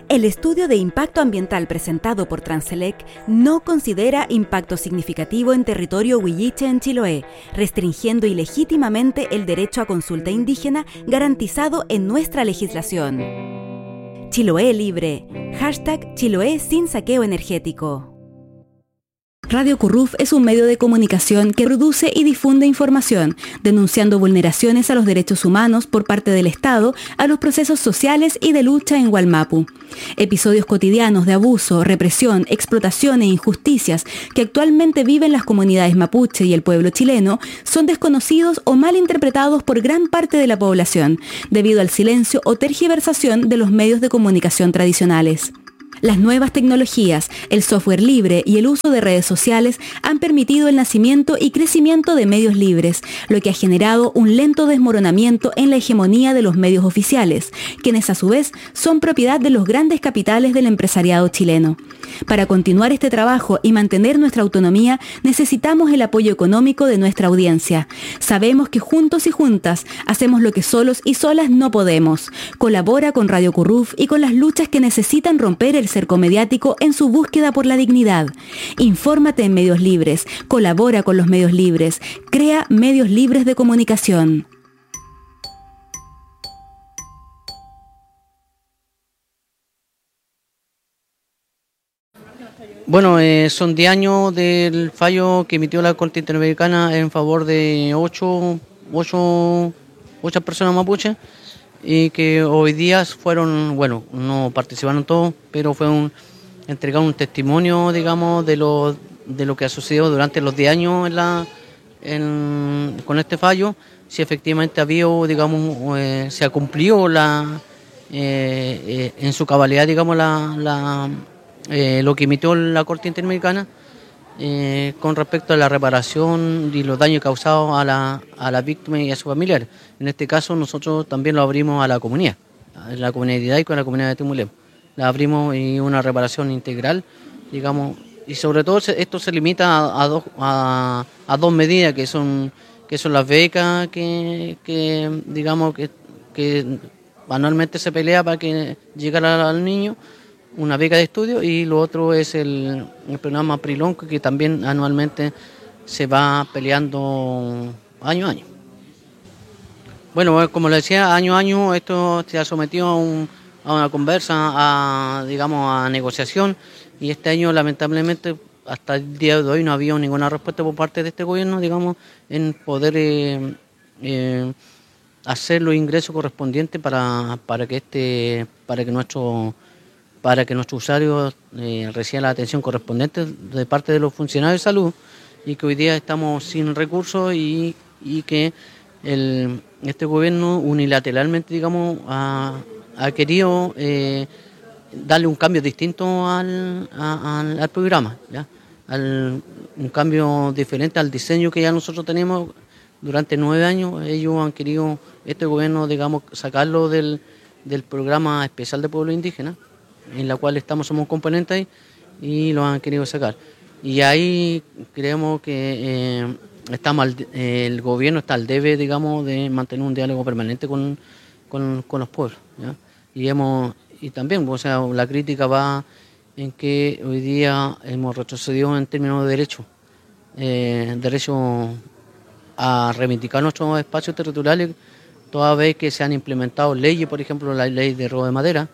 El estudio de impacto ambiental presentado por Transelec no considera impacto significativo en territorio huilliche en Chiloé, restringiendo ilegítimamente el derecho a consulta indígena garantizado en nuestra legislación. Chiloé Libre. #Chiloé sin saqueo energético. Radio Curruf es un medio de comunicación que produce y difunde información, denunciando vulneraciones a los derechos humanos por parte del Estado a los procesos sociales y de lucha en Wallmapu. Episodios cotidianos de abuso, represión, explotación e injusticias que actualmente viven las comunidades mapuche y el pueblo chileno son desconocidos o mal interpretados por gran parte de la población, debido al silencio o tergiversación de los medios de comunicación tradicionales. Las nuevas tecnologías, el software libre y el uso de redes sociales han permitido el nacimiento y crecimiento de medios libres, lo que ha generado un lento desmoronamiento en la hegemonía de los medios oficiales, quienes a su vez son propiedad de los grandes capitales del empresariado chileno. Para continuar este trabajo y mantener nuestra autonomía, necesitamos el apoyo económico de nuestra audiencia. Sabemos que juntos y juntas hacemos lo que solos y solas no podemos. Colabora con Radio Curruf y con las luchas que necesitan romper el cerco mediático en su búsqueda por la dignidad. Infórmate en medios libres, colabora con los medios libres, crea medios libres de comunicación. Bueno, son 10 años del fallo que emitió la Corte Interamericana en favor de 8 personas mapuches, y que hoy día fueron, bueno, no participaron todos, pero fue entregado un testimonio, digamos, de lo que ha sucedido durante los 10 años con este fallo, si efectivamente se ha cumplido en su cabalidad, digamos, lo que emitió la Corte Interamericana con respecto a la reparación y los daños causados a la víctima y a sus familiares. En este caso nosotros también lo abrimos a la comunidad y con la comunidad de Timulem. La abrimos y una reparación integral, digamos, y sobre todo esto se limita a dos medidas que son las becas que digamos que anualmente se pelea para que llegara al niño, una beca de estudio, y lo otro es el programa Prilón, que también anualmente se va peleando año a año. Bueno, como le decía, año a año esto se ha sometido a una conversa, a negociación, y este año lamentablemente hasta el día de hoy no ha habido ninguna respuesta por parte de este gobierno, digamos, en poder hacer los ingresos correspondientes para que nuestros usuarios reciban la atención correspondiente de parte de los funcionarios de salud, y que hoy día estamos sin recursos y que este gobierno unilateralmente, digamos, ha querido darle un cambio distinto al programa, ¿ya? Un cambio diferente al diseño que ya nosotros tenemos durante 9 años. Ellos han querido, este gobierno, digamos, sacarlo del programa especial de pueblos indígenas, en la cual somos componentes, y lo han querido sacar. Y ahí creemos que el gobierno está al debe, digamos, de mantener un diálogo permanente con los pueblos, ¿ya? Y también, o sea, la crítica va en que hoy día hemos retrocedido en términos de derecho a reivindicar nuestros espacios territoriales, toda vez que se han implementado leyes, por ejemplo, la ley de robo de madera,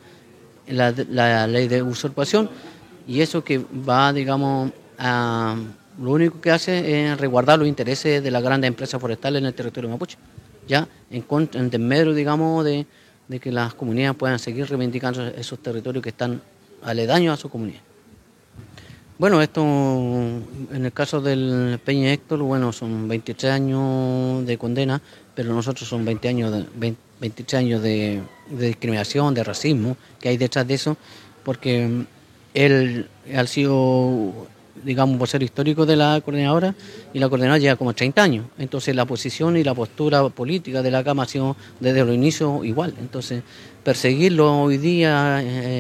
la ley de usurpación, y eso que va, digamos, lo único que hace es resguardar los intereses de las grandes empresas forestales en el territorio mapuche, ya en desmedro, digamos, de que las comunidades puedan seguir reivindicando esos territorios que están aledaños a su comunidad. Bueno, esto en el caso del Peña Héctor, bueno, son 23 años de condena, pero nosotros son 23 años de discriminación, de racismo que hay detrás de eso, porque él ha sido, digamos, vocero histórico de la coordinadora, y la coordinadora lleva como 30 años. Entonces la posición y la postura política de la Cámara ha sido desde los inicios igual. Entonces perseguirlo hoy día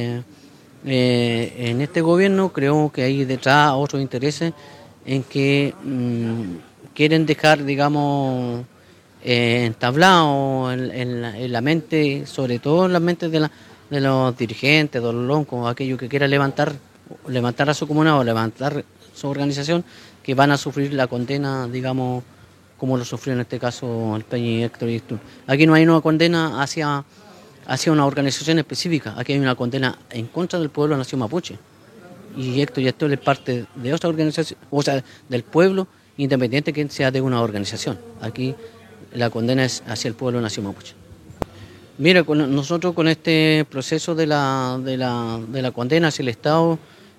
en este gobierno, creo que hay detrás otros intereses en que quieren dejar, digamos, entablado en la mente, sobre todo en las mentes de los dirigentes, de los loncos, aquellos que quieran levantar a su comuna o levantar su organización, que van a sufrir la condena, digamos, como lo sufrió en este caso el Peñi Héctor y Héctor. Aquí no hay una condena hacia una organización específica, aquí hay una condena en contra del pueblo nación mapuche. Y Héctor y Héctor es parte de otra organización, o sea, del pueblo, independiente que sea de una organización. Aquí la condena es hacia el pueblo nación mapuche. Mira, nosotros con este proceso de la condena hacia el Estado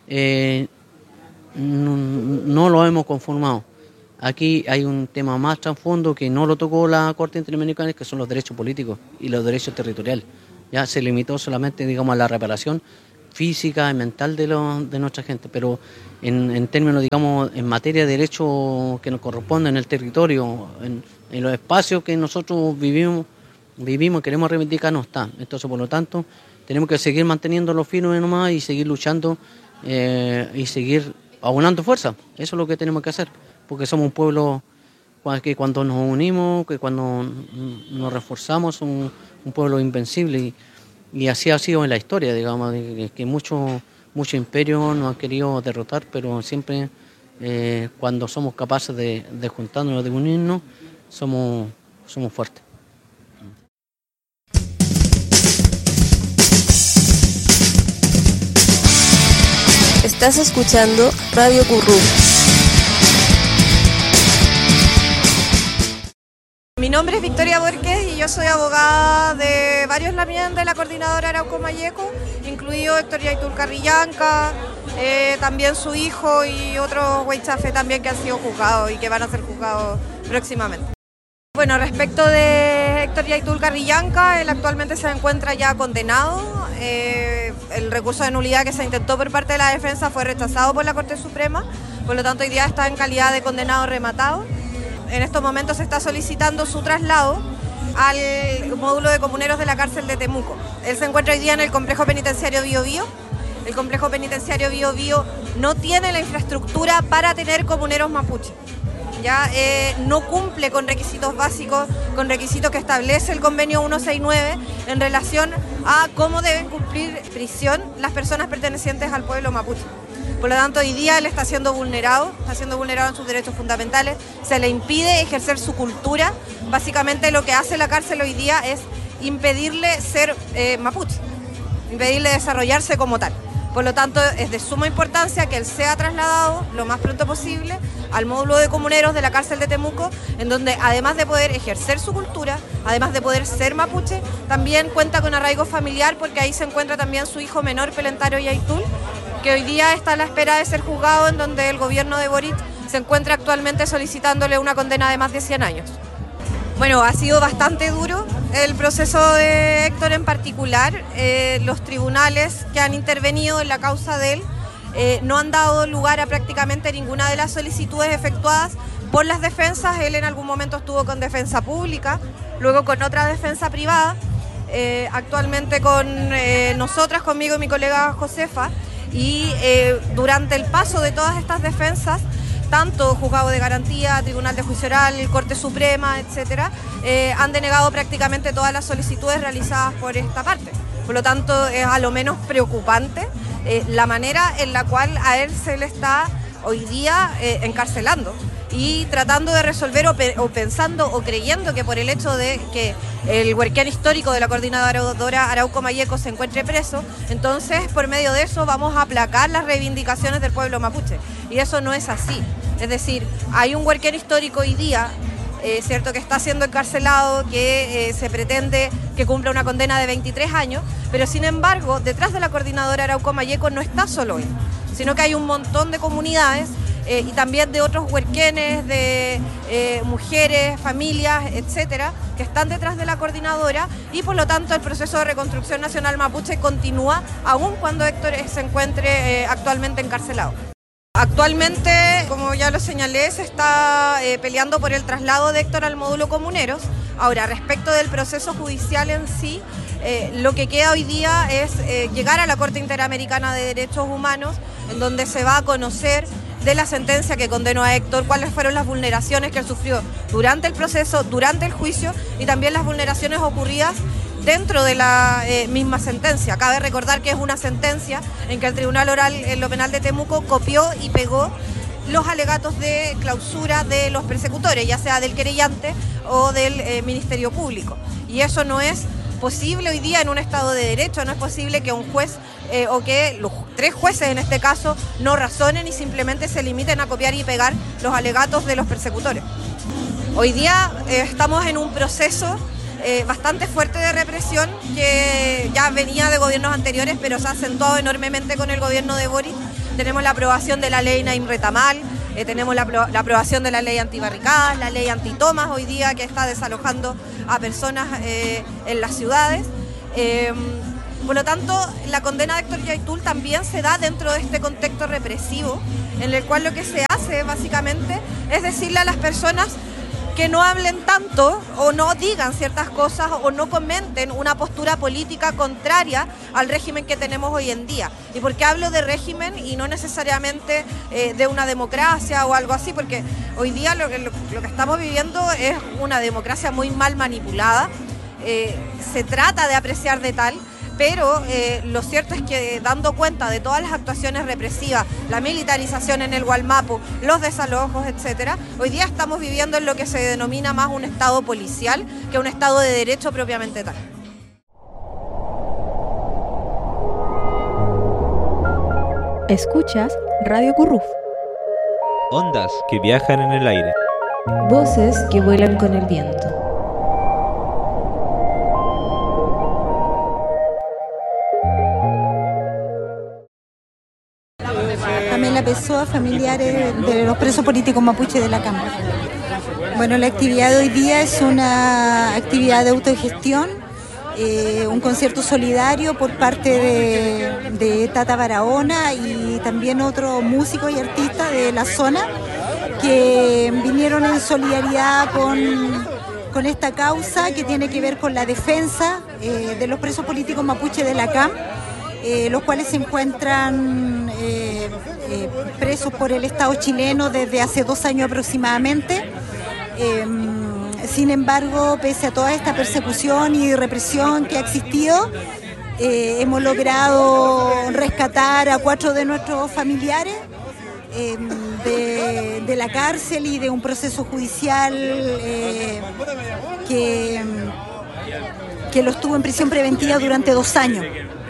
no lo hemos conformado. Aquí hay un tema más trasfondo que no lo tocó la Corte Interamericana, que son los derechos políticos y los derechos territoriales. Ya se limitó solamente, digamos, a la reparación física y mental de nuestra gente, pero en términos, digamos, en materia de derechos que nos corresponden en el territorio, en los espacios que nosotros vivimos, queremos reivindicar, no está. Entonces, por lo tanto, tenemos que seguir manteniéndolo firme nomás y seguir luchando y seguir aunando fuerza. Eso es lo que tenemos que hacer, porque somos un pueblo que cuando nos unimos, que cuando nos reforzamos, somos un pueblo invencible y así ha sido en la historia, digamos, que muchos imperios nos han querido derrotar, pero siempre cuando somos capaces de juntarnos, de unirnos, somos fuertes. Estás escuchando Radio Currú. Mi nombre es Victoria Borges y yo soy abogada de varios lamien de la coordinadora Arauco Mayeco, incluido Héctor Yaitul Carrillanca, también su hijo y otros huaychafes también que han sido juzgados y que van a ser juzgados próximamente. Bueno, respecto de Héctor Yaitul Carrillanca, él actualmente se encuentra ya condenado. El recurso de nulidad que se intentó por parte de la defensa fue rechazado por la Corte Suprema, por lo tanto hoy día está en calidad de condenado rematado. En estos momentos se está solicitando su traslado al módulo de comuneros de la cárcel de Temuco. Él se encuentra hoy día en el complejo penitenciario Bío Bío. El complejo penitenciario Bío Bío no tiene la infraestructura para tener comuneros mapuche. Ya no cumple con requisitos básicos, con requisitos que establece el convenio 169 en relación a cómo deben cumplir prisión las personas pertenecientes al pueblo mapuche. Por lo tanto, hoy día él está siendo vulnerado en sus derechos fundamentales, se le impide ejercer su cultura. Básicamente lo que hace la cárcel hoy día es impedirle ser mapuche, impedirle desarrollarse como tal. Por lo tanto, es de suma importancia que él sea trasladado lo más pronto posible al módulo de comuneros de la cárcel de Temuco, en donde además de poder ejercer su cultura, además de poder ser mapuche, también cuenta con arraigo familiar, porque ahí se encuentra también su hijo menor, Pelentaro Yaitul, que hoy día está a la espera de ser juzgado, en donde el gobierno de Boric se encuentra actualmente solicitándole una condena de más de 100 años. Bueno, ha sido bastante duro el proceso de Héctor en particular. Los tribunales que han intervenido en la causa de él no han dado lugar a prácticamente ninguna de las solicitudes efectuadas por las defensas. Él en algún momento estuvo con defensa pública, luego con otra defensa privada, actualmente con nosotras, conmigo y mi colega Josefa, y durante el paso de todas estas defensas, tanto Juzgado de Garantía, Tribunal de Juicio Oral, Corte Suprema, etcétera, han denegado prácticamente todas las solicitudes realizadas por esta parte. Por lo tanto, es a lo menos preocupante la manera en la cual a él se le está hoy día encarcelando y tratando de resolver o pensando o creyendo que por el hecho de que el huerquén histórico de la coordinadora Arauco Mayeco se encuentre preso, entonces por medio de eso vamos a aplacar las reivindicaciones del pueblo mapuche. Y eso no es así. Es decir, hay un huerquén histórico hoy día, cierto, que está siendo encarcelado, que se pretende que cumpla una condena de 23 años, pero sin embargo, detrás de la coordinadora Arauco Mayeco no está solo él, sino que hay un montón de comunidades y también de otros huerquenes, de mujeres, familias, etcétera, que están detrás de la coordinadora, y por lo tanto el proceso de reconstrucción nacional mapuche continúa aun cuando Héctor se encuentre actualmente encarcelado. Actualmente, como ya lo señalé, se está peleando por el traslado de Héctor al módulo comuneros. Ahora, respecto del proceso judicial en sí, lo que queda hoy día es llegar a la Corte Interamericana de Derechos Humanos, en donde se va a conocer de la sentencia que condenó a Héctor, cuáles fueron las vulneraciones que él sufrió durante el proceso, durante el juicio, y también las vulneraciones ocurridas dentro de la misma sentencia. Cabe recordar que es una sentencia en que el Tribunal Oral en lo Penal de Temuco copió y pegó los alegatos de clausura de los persecutores, ya sea del querellante o del Ministerio Público. Y eso no es posible hoy día en un Estado de Derecho, no es posible que un juez o que los 3 jueces en este caso no razonen y simplemente se limiten a copiar y pegar los alegatos de los persecutores. Hoy día estamos en un proceso bastante fuerte de represión que ya venía de gobiernos anteriores, pero se ha acentuado enormemente con el gobierno de Boric. Tenemos la aprobación de la ley Naim Retamal, tenemos la aprobación de la ley antibarricadas, la ley antitomas hoy día que está desalojando a personas en las ciudades. Por lo tanto, la condena de Héctor Yaitul también se da dentro de este contexto represivo, en el cual lo que se hace básicamente es decirle a las personas que no hablen tanto o no digan ciertas cosas o no comenten una postura política contraria al régimen que tenemos hoy en día. ¿Y por qué hablo de régimen y no necesariamente de una democracia o algo así? Porque hoy día lo que estamos viviendo es una democracia muy mal manipulada. Se trata de apreciar de tal, pero lo cierto es que dando cuenta de todas las actuaciones represivas, la militarización en el Gualmapu, los desalojos, etcétera, hoy día estamos viviendo en lo que se denomina más un Estado policial que un Estado de derecho propiamente tal. Escuchas Radio Curruf. Ondas que viajan en el aire. Voces que vuelan con el viento. Pamela Pessoa, familiares de los presos políticos mapuche de la Cámara. Bueno, la actividad de hoy día es una actividad de autogestión, un concierto solidario por parte de Tata Barahona y también otros músicos y artistas de la zona que vinieron en solidaridad con esta causa que tiene que ver con la defensa de los presos políticos mapuche de la CAM, los cuales se encuentran presos por el Estado chileno desde hace 2 años aproximadamente. Sin embargo, pese a toda esta persecución y represión que ha existido, hemos logrado rescatar a 4 de nuestros familiares de la cárcel y de un proceso judicial que los tuvo en prisión preventiva durante 2 años.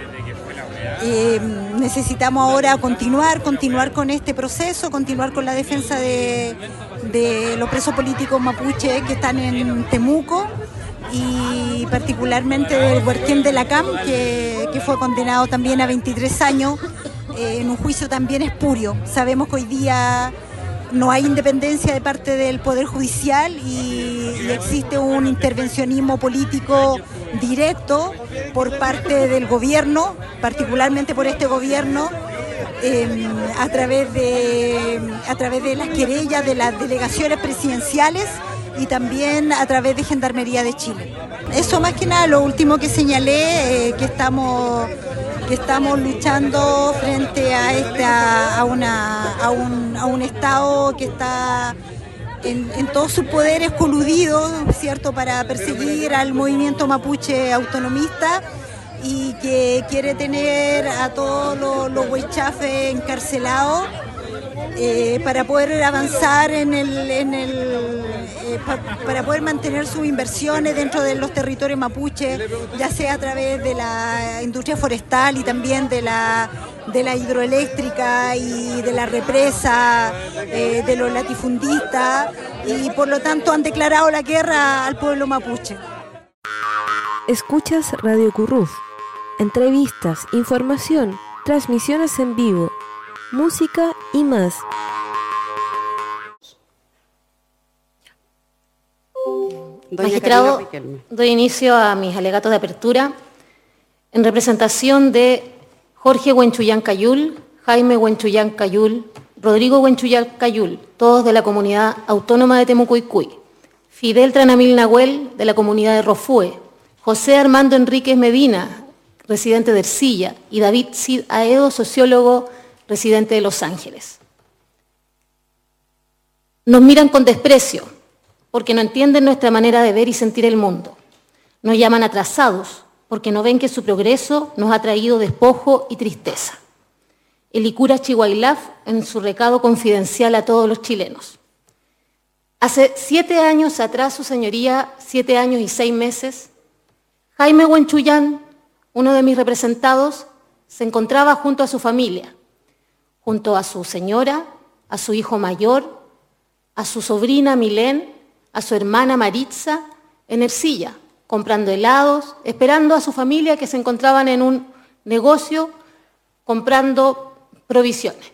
Necesitamos ahora continuar con este proceso, continuar con la defensa de los presos políticos mapuche que están en Temuco y particularmente del Huerquén de la CAM, que fue condenado también a 23 años en un juicio también espurio. Sabemos que hoy día no hay independencia de parte del Poder Judicial y existe un intervencionismo político directo por parte del gobierno, particularmente por este gobierno, a través de las querellas de las delegaciones presidenciales y también a través de Gendarmería de Chile. Eso más que nada, lo último que señalé, que estamos luchando frente a un Estado que está en todos sus poderes coludido, ¿cierto?, para perseguir al movimiento mapuche autonomista y que quiere tener a todos los huaychafes encarcelados para poder avanzar para poder mantener sus inversiones dentro de los territorios mapuche, ya sea a través de la industria forestal y también de la hidroeléctrica y de la represa, de los latifundistas, y por lo tanto han declarado la guerra al pueblo mapuche. Escuchas Radio Curruf. Entrevistas, información, transmisiones en vivo, música y más. Magistrado, doy inicio a mis alegatos de apertura en representación de Jorge Huenchuyán Cayul, Jaime Huenchuyán Cayul, Rodrigo Huenchuyán Cayul, todos de la comunidad autónoma de Temucuicui, Fidel Tranamil Nahuel, de la comunidad de Rofue, José Armando Enríquez Medina, residente de Ercilla, y David Cid Aedo, sociólogo, residente de Los Ángeles. Nos miran con desprecio porque no entienden nuestra manera de ver y sentir el mundo. Nos llaman atrasados porque no ven que su progreso nos ha traído despojo y tristeza. El Icura Chihuailaf en su recado confidencial a todos los chilenos. Hace 7 años atrás, su señoría, 7 años y 6 meses, Jaime Huenchuyán, uno de mis representados, se encontraba junto a su familia, junto a su señora, a su hijo mayor, a su sobrina Milén, a su hermana Maritza, en Ercilla, comprando helados, esperando a su familia que se encontraban en un negocio comprando provisiones.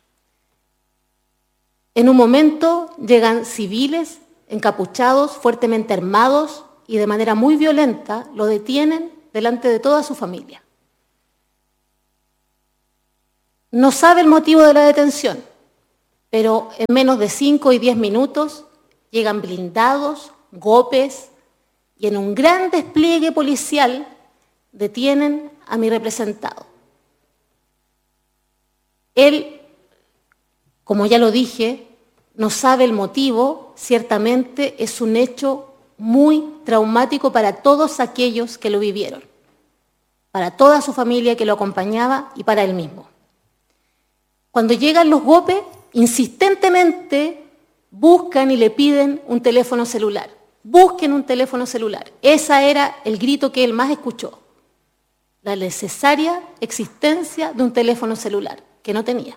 En un momento llegan civiles encapuchados, fuertemente armados y de manera muy violenta lo detienen delante de toda su familia. No sabe el motivo de la detención, pero en menos de 5 y 10 minutos llegan blindados, golpes y en un gran despliegue policial detienen a mi representado. Él, como ya lo dije, no sabe el motivo, ciertamente es un hecho muy traumático para todos aquellos que lo vivieron, para toda su familia que lo acompañaba y para él mismo. Cuando llegan los golpes, insistentemente buscan y le piden un teléfono celular. Busquen un teléfono celular. Ese era el grito que él más escuchó. La necesaria existencia de un teléfono celular, que no tenía.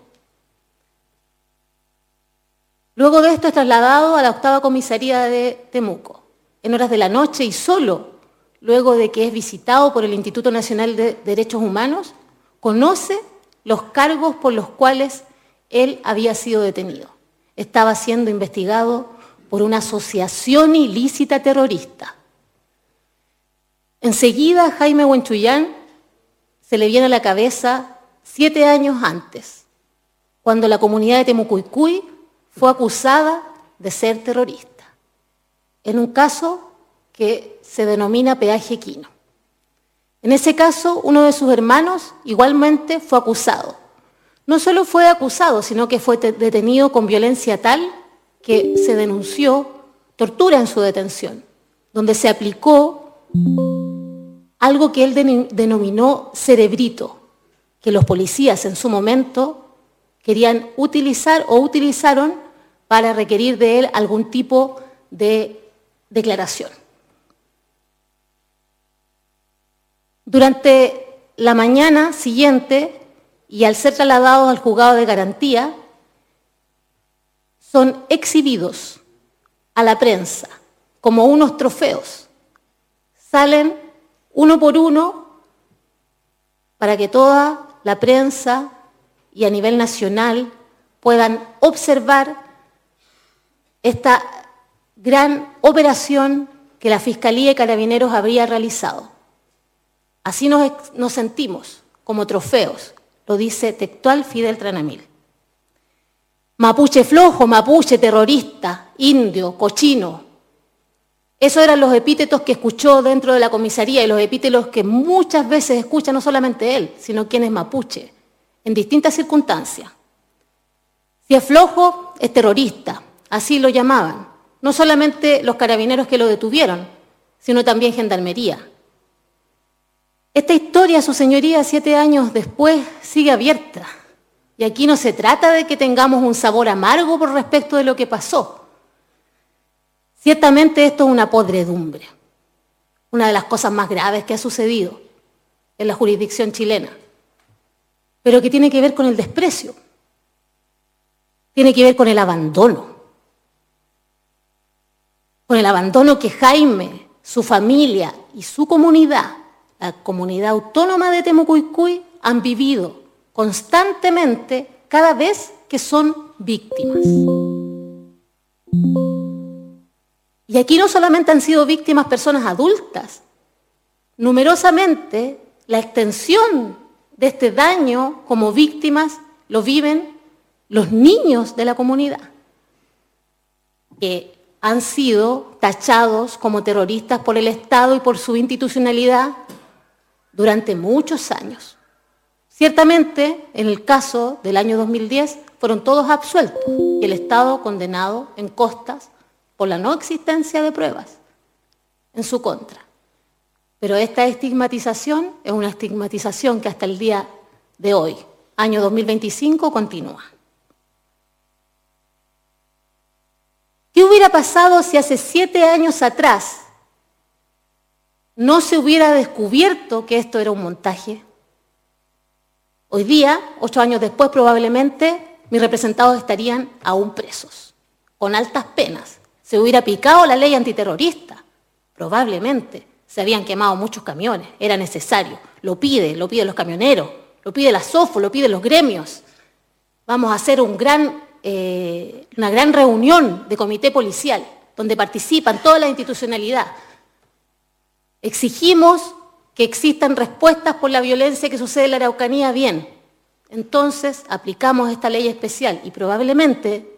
Luego de esto es trasladado a la 8ª comisaría de Temuco. En horas de la noche y solo luego de que es visitado por el Instituto Nacional de Derechos Humanos, conoce los cargos por los cuales él había sido detenido. Estaba siendo investigado por una asociación ilícita terrorista. Enseguida a Jaime Huenchuyán se le viene a la cabeza 7 años antes, cuando la comunidad de Temucuicui fue acusada de ser terrorista, en un caso que se denomina peaje Quino. En ese caso, uno de sus hermanos igualmente fue acusado. No solo fue acusado, sino que fue detenido con violencia tal que se denunció tortura en su detención, donde se aplicó algo que él denominó cerebrito, que los policías en su momento querían utilizar o utilizaron para requerir de él algún tipo de declaración. Durante la mañana siguiente, y al ser trasladados al juzgado de garantía, son exhibidos a la prensa como unos trofeos. Salen uno por uno para que toda la prensa y a nivel nacional puedan observar esta gran operación que la Fiscalía de Carabineros habría realizado. Así nos sentimos, como trofeos, lo dice textual Fidel Tranamil. Mapuche flojo, mapuche terrorista, indio, cochino. Esos eran los epítetos que escuchó dentro de la comisaría y los epítetos que muchas veces escucha no solamente él, sino quien es mapuche, en distintas circunstancias. Si es flojo, es terrorista, así lo llamaban. No solamente los carabineros que lo detuvieron, sino también Gendarmería. Esta historia, su señoría, 7 años después, sigue abierta. Y aquí no se trata de que tengamos un sabor amargo por respecto de lo que pasó. Ciertamente esto es una podredumbre, una de las cosas más graves que ha sucedido en la jurisdicción chilena, pero que tiene que ver con el desprecio, tiene que ver con el abandono que Jaime, su familia y su comunidad, la comunidad autónoma de Temucuicui, han vivido constantemente cada vez que son víctimas. Y aquí no solamente han sido víctimas personas adultas, numerosamente la extensión de este daño como víctimas lo viven los niños de la comunidad, que han sido tachados como terroristas por el Estado y por su institucionalidad durante muchos años. Ciertamente, en el caso del año 2010, fueron todos absueltos y el Estado condenado en costas por la no existencia de pruebas en su contra. Pero esta estigmatización es una estigmatización que hasta el día de hoy, año 2025, continúa. ¿Qué hubiera pasado si hace 7 años atrás no se hubiera descubierto que esto era un montaje? Hoy día, 8 años después, probablemente mis representados estarían aún presos, con altas penas. Se hubiera aplicado la ley antiterrorista, probablemente. Se habían quemado muchos camiones, era necesario. Lo piden los camioneros, lo pide la SOFO, lo piden los gremios. Vamos a hacer una gran reunión de comité policial, donde participan toda la institucionalidad. Exigimos que existan respuestas por la violencia que sucede en la Araucanía, bien. Entonces aplicamos esta ley especial y probablemente